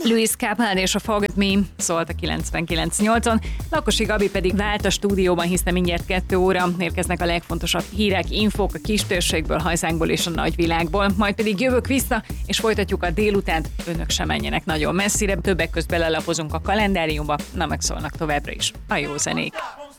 Louis Capaldi és a Forget Me szólt a 99.8-on, Lakosi Gabi pedig vált a stúdióban, hiszen mindjárt 2 óra érkeznek a legfontosabb hírek, infók a kistérségből, hazánkból és a nagyvilágból, majd pedig jövök vissza, és folytatjuk a délutánt, önök sem menjenek nagyon messzire, többek között belelapozunk a kalendáriumba, na meg szólnak továbbra is a jó zenék.